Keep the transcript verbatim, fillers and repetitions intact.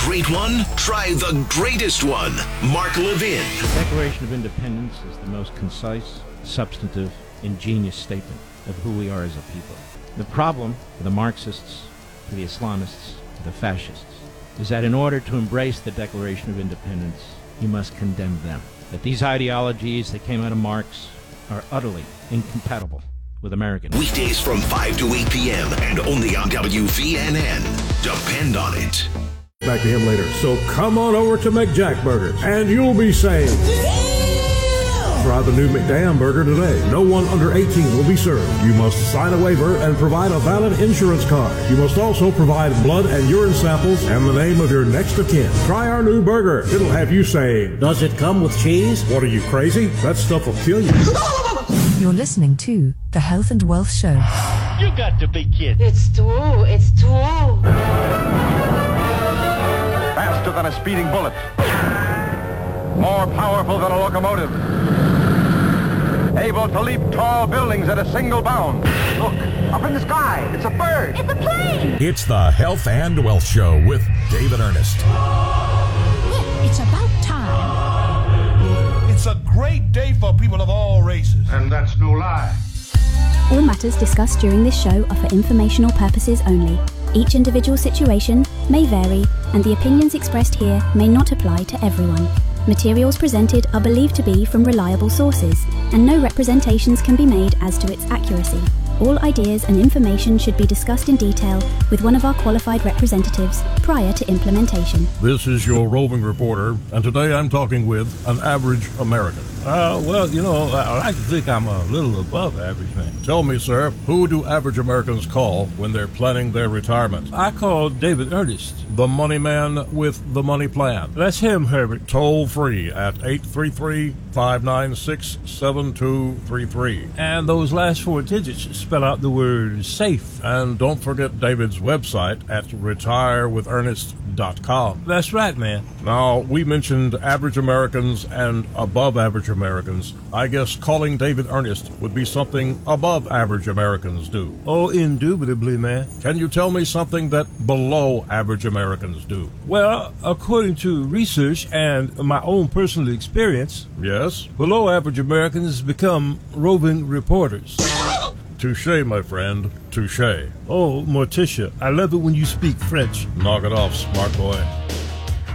great one? Try the greatest one. Mark Levin. The Declaration of Independence is the most concise, substantive, ingenious statement of who we are as a people. The problem for the Marxists, for the Islamists, for the fascists, is that in order to embrace the Declaration of Independence, you must condemn them. That these ideologies that came out of Marx are utterly incompatible with Americans. Weekdays from five to eight p.m. and only on W V N N. Depend on it. Back to him later. So come on over to McJack Burgers, and you'll be saved. Try the new McDam Burger today. No one under eighteen will be served. You must sign a waiver and provide a valid insurance card. You must also provide blood and urine samples and the name of your next of kin. Try our new burger. It'll have you saying, does it come with cheese? What are you, crazy? That stuff will kill you. You're listening to The Health and Wealth Show. You got to be kidding. It's true. It's true. Faster than a speeding bullet. More powerful than a locomotive. Able to leap tall buildings at a single bound. Look, up in the sky. It's a bird. It's a plane. It's the Health and Wealth Show with David Ernest. It's about time. It's a great day for people of all races. And that's no lie. All matters discussed during this show are for informational purposes only. Each individual situation may vary, and the opinions expressed here may not apply to everyone. Materials presented are believed to be from reliable sources, and no representations can be made as to its accuracy. All ideas and information should be discussed in detail with one of our qualified representatives prior to implementation. This is your roving reporter, and today I'm talking with an average American. Uh, well, you know, I like to think I'm a little above average, man. Tell me, sir, who do average Americans call when they're planning their retirement? I call David Ernest. The money man with the money plan. That's him, Herbert. Toll free at eight three three, five nine six, seven two three three. And those last four digits spell out the word SAFE. And don't forget David's website at retire with ernest dot com. That's right, man. Now, we mentioned average Americans and above average Americans. I guess calling David Ernest would be something above average Americans do. Oh, indubitably, man. Can you tell me something that below average Americans do? Well, according to research and my own personal experience, yes, below average Americans become roving reporters. Touché, my friend. Touché. Oh, Morticia, I love it when you speak French. Knock it off, smart boy.